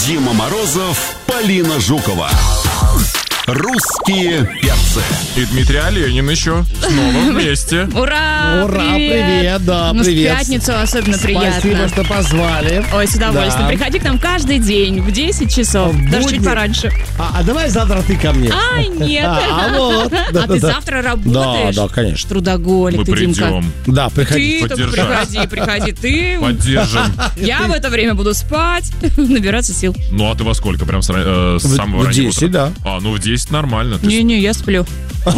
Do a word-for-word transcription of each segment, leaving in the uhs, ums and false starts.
Дима Морозов, Полина Жукова. Русские перцы. И Дмитрий Оленин еще снова вместе. Ура! Ура, привет! привет, да, Ну, привет. в пятницу особенно приятно. Спасибо, что позвали. Ой, с удовольствием. Да. Приходи к нам каждый день в десять часов. В Даже будни. чуть пораньше. А, а давай завтра ты ко мне. Ай, нет. А, а вот. А Да, ты да, да. завтра работаешь? Да, да, конечно. Трудоголик Мы ты, Димка. придем. Да, приходи. Ты только Поддержать. приходи, приходи. Ты... Поддержим. Я в это время буду спать, набираться сил. Ну, а ты во сколько? Прям с, ра- э, с В- самого в раннего десять, утра? да. А, ну в десять нормально. То есть- Не-не, я сплю.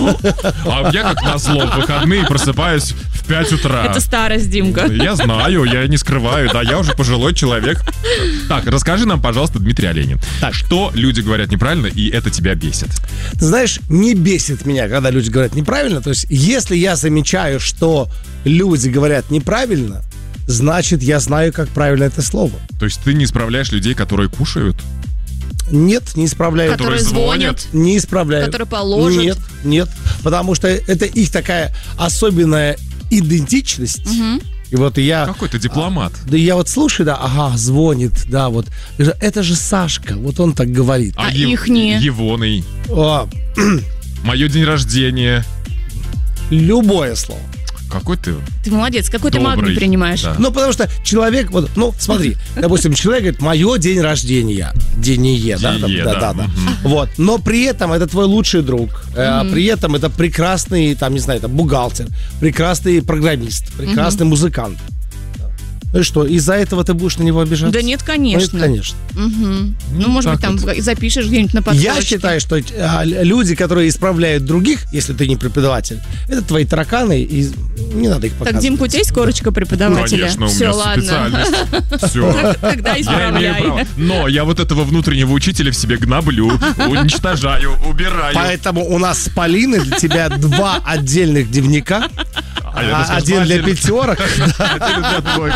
А я как назло в выходные просыпаюсь в пять утра. Это старость, Димка. Я знаю, я не скрываю, да, я уже пожилой человек. Так, расскажи нам, пожалуйста, Дмитрий Оленин, Так. что люди говорят неправильно, и это тебя бесит? Ты знаешь, не бесит меня, когда люди говорят неправильно. То есть, если я замечаю, что люди говорят неправильно, значит, я знаю, как правильно это слово. То есть ты не исправляешь людей, которые кушают? Нет, не исправляю. Которые звонят. Не исправляю. Которые положат. Нет, нет. Потому что это их такая особенная идентичность. И вот я... Какой ты дипломат. Да я вот слушаю, да, ага, звонит, да, вот. Я говорю, это же Сашка, вот он так говорит. А Ев- ихние? Егоный. О, Мое день рождения. любое слово. Какой ты Ты молодец, какой ты добрый. магний принимаешь. Да. Ну, потому что человек, вот, ну, смотри, допустим, человек говорит, мое день рождения, дение, да, там, Денье, да, да, да, да. мгм. Вот, но при этом это твой лучший друг, э, при этом это прекрасный, там, не знаю, там, бухгалтер, прекрасный программист, прекрасный музыкант. Ну и что, из-за этого ты будешь на него обижаться? Да нет, Ну, конечно. это, конечно. Мгм. Ну, может быть, так там вот. запишешь где-нибудь на подстрочке. Я считаю, что а, люди, которые исправляют других, если ты не преподаватель, это твои тараканы, и не надо их Так, показывать. Димка, у тебя есть корочка преподавателя? Конечно, у Все, меня ладно. специальность. Все. Тогда Я имею исправляй. право. Но я вот этого внутреннего учителя в себе гноблю, уничтожаю, убираю. Поэтому у нас с Полиной для тебя два отдельных дневника. А я А, бы сказал, один для отдельно. пятерок. Отдельно для двоек.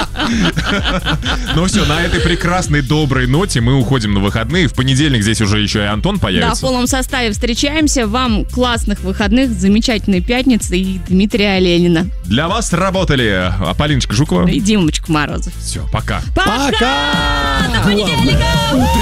Ну все, на этой прекрасной, доброй ноте мы уходим на выходные. В понедельник здесь уже еще и Антон Да, в появится. полном составе встречаемся. Вам классных выходных, замечательной пятницы и Дмитрия Оленина. Для вас работали Полиночка Жукова. И Димочка Морозов. Все, пока. Пока! Пока! До понедельника!